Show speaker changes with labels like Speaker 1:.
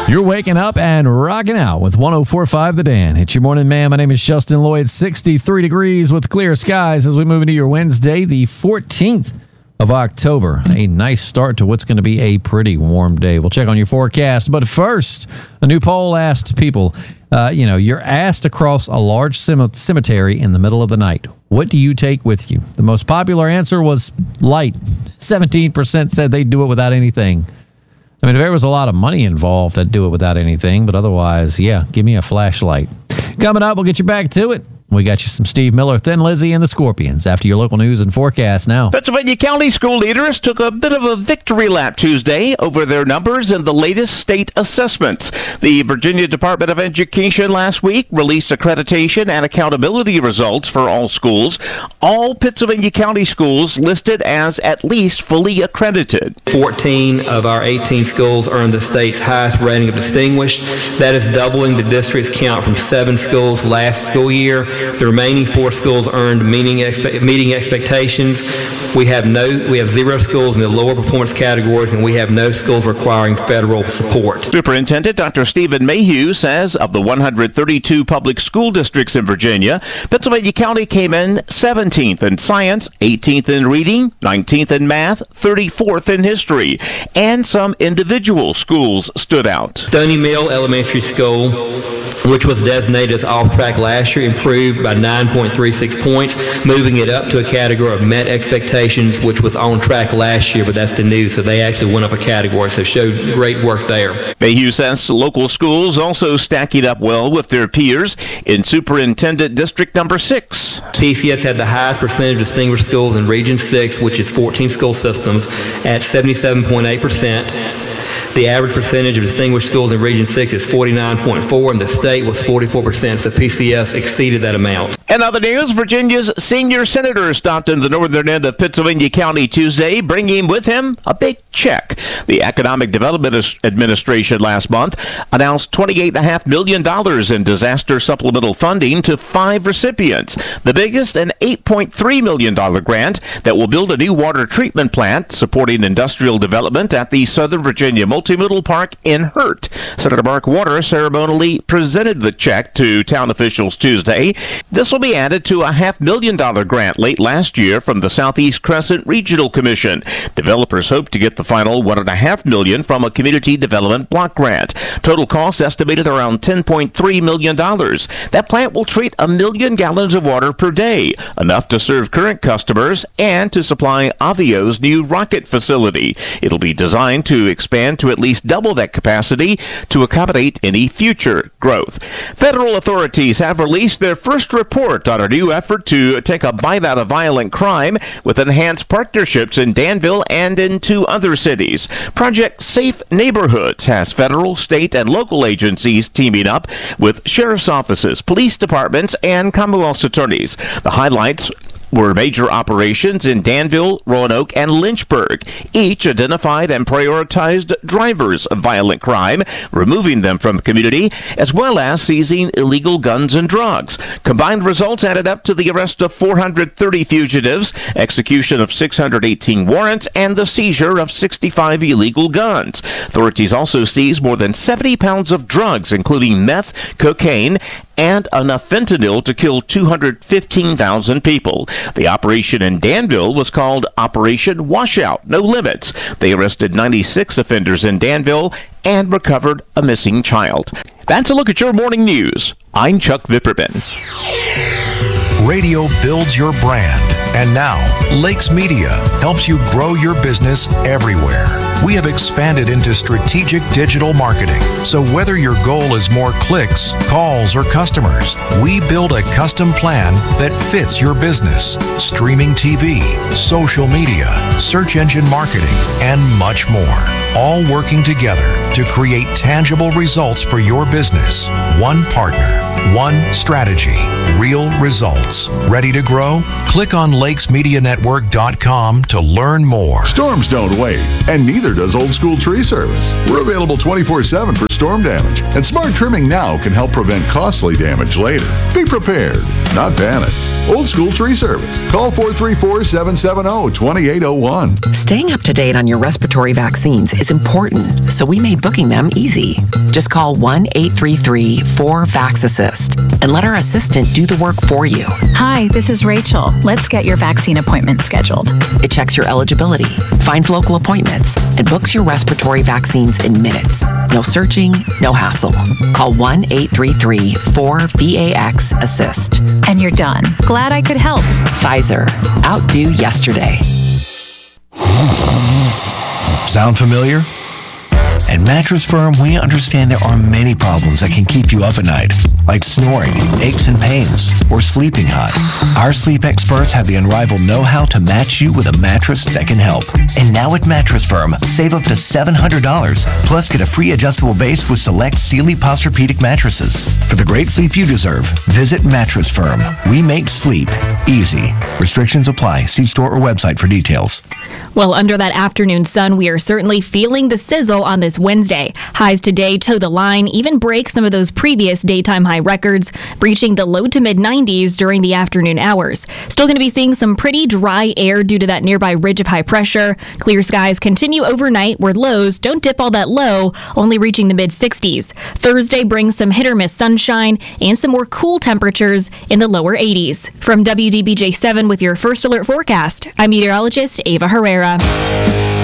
Speaker 1: You're waking up and rocking out with 104.5 The Dan. It's your morning, man. My name is Justin Lloyd. 63 degrees with clear skies as we move into your Wednesday, the 14th of October. A nice start to what's going to be a pretty warm day. We'll check on your forecast. But first, a new poll asked people, you're asked to cross a large cemetery in the middle of the night. What do you take with you? The most popular answer was light. 17% said they'd do it without anything. I mean, if there was a lot of money involved, I'd do it without anything. But otherwise, give me a flashlight. Coming up, we'll get you back to it. We got you some Steve Miller, Thin Lizzy, and the Scorpions after your local news and forecast now.
Speaker 2: Pennsylvania County school leaders took a bit of a victory lap Tuesday over their numbers in the latest state assessments. The Virginia Department of Education last week released accreditation and accountability results for all schools. All Pennsylvania County schools listed as at least fully accredited.
Speaker 3: 14 of our 18 schools earned the state's highest rating of distinguished. That is doubling the district's count from 7 schools last school year. The remaining 4 schools earned meeting expectations. We have 0 schools in the lower performance categories, and we have no schools requiring federal support.
Speaker 2: Superintendent Dr. Stephen Mayhew says of the 132 public school districts in Virginia, Pennsylvania County came in 17th in science, 18th in reading, 19th in math, 34th in history, and some individual schools stood out.
Speaker 3: Stony Mill Elementary School, which was designated as off-track last year, improved by 9.36 points, moving it up to a category of met expectations, which was on track last year, but that's the news, so they actually went up a category, so showed great work there.
Speaker 2: Mayhew says local schools also stacking up well with their peers in Superintendent District Number 6.
Speaker 3: PCS had the highest percentage of distinguished schools in Region 6, which is 14 school systems, at 77.8%. The average percentage of distinguished schools in Region 6 is 49.4%, and the state was 44%, so PCS exceeded that amount.
Speaker 2: In other news, Virginia's senior senator stopped in the northern end of Pennsylvania County Tuesday, bringing with him a big check. The Economic Development Administration last month announced $28.5 million in disaster supplemental funding to 5 recipients. The biggest, an $8.3 million grant that will build a new water treatment plant supporting industrial development at the Southern Virginia Multimodal Park in Hurt. Senator Mark Warner ceremonially presented the check to town officials Tuesday. This will be added to a $500,000 grant late last year from the Southeast Crescent Regional Commission. Developers hope to get the final $1.5 million from a community development block grant. Total cost estimated around $10.3 million. That plant will treat 1 million gallons of water per day, enough to serve current customers and to supply Avio's new rocket facility. It'll be designed to expand to at least double that capacity to accommodate any future growth. Federal authorities have released their first report on a new effort to take a bite out of violent crime with enhanced partnerships in Danville and in 2 other cities. Project Safe Neighborhoods has federal, state, and local agencies teaming up with sheriff's offices, police departments, and Commonwealth's attorneys. The highlights were major operations in Danville, Roanoke, and Lynchburg. Each identified and prioritized drivers of violent crime, removing them from the community, as well as seizing illegal guns and drugs. Combined results added up to the arrest of 430 fugitives, execution of 618 warrants, and the seizure of 65 illegal guns. Authorities also seized more than 70 pounds of drugs, including meth, cocaine, and enough fentanyl to kill 215,000 people. The operation in Danville was called Operation Washout, No Limits. They arrested 96 offenders in Danville and recovered a missing child. That's a look at your morning news. I'm Chuck Vipperman.
Speaker 4: Radio builds your brand. And now, Lakes Media helps you grow your business everywhere. We have expanded into strategic digital marketing. So whether your goal is more clicks, calls, or customers, we build a custom plan that fits your business. Streaming TV, social media, search engine marketing, and much more. All working together to create tangible results for your business. One partner, one strategy, real results. Ready to grow? Click on lakesmedianetwork.com to learn more.
Speaker 5: Storms don't wait, and neither does Old School Tree Service. We're available 24/7 for storm damage. And smart trimming now can help prevent costly damage later. Be prepared, not panic. Old School Tree Service. Call 434-770-2801.
Speaker 6: Staying up to date on your respiratory vaccines is important, so we made booking them easy. Just call 1-833-4-VAX-ASSIST and let our assistant do the work for you.
Speaker 7: Hi, this is Rachel. Let's get your vaccine appointment scheduled.
Speaker 6: It checks your eligibility, finds local appointments, and books your respiratory vaccines in minutes. No searching, no hassle. Call 1-833-4-VAX-ASSIST.
Speaker 7: And you're done. Glad I could help.
Speaker 6: Pfizer. Outdo yesterday.
Speaker 8: Sound familiar? At Mattress Firm, we understand there are many problems that can keep you up at night, like snoring, aches and pains, or sleeping hot. Our sleep experts have the unrivaled know-how to match you with a mattress that can help. And now at Mattress Firm, save up to $700, plus get a free adjustable base with select Sealy Posturepedic mattresses. For the great sleep you deserve, visit Mattress Firm. We make sleep easy. Restrictions apply. See store or website for details.
Speaker 9: Well, under that afternoon sun, we are certainly feeling the sizzle on this Wednesday. Highs today toe the line, even break some of those previous daytime high records, reaching the low to mid 90s during the afternoon hours. Still going to be seeing some pretty dry air due to that nearby ridge of high pressure. Clear skies continue overnight where lows don't dip all that low, only reaching the mid 60s. Thursday brings some hit or miss sunshine and some more cool temperatures in the lower 80s. From WDBJ 7 with your first alert forecast, I'm meteorologist Ava Herrera.